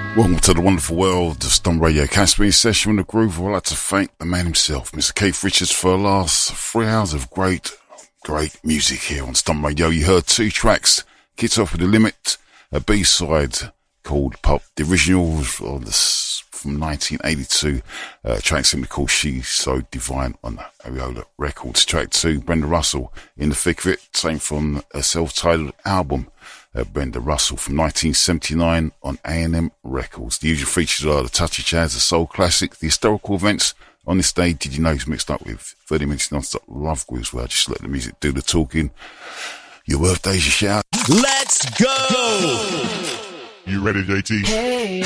Welcome to the wonderful world of Stomp Radio. Casper session with the groove. I'd like to thank the man himself, Mr. Keith Richards, for the last 3 hours of great music here on Stomp Radio. You heard 2 tracks. Kicked off with The Limit, a B-side called Pop. The original from 1982, track simply called She's So Divine on Ariola Records. Track 2, Brenda Russell, In the Thick of It, same from a self-titled album. Brenda Russell from 1979 on A&M Records. The usual features are the touchy jazz, the soul classic, the historical events on this day. Did you know it's mixed up with 30 minutes non-stop love grooves where I just let the music do the talking. Your birthday's your shout. Let's go! You ready, JT? Hey.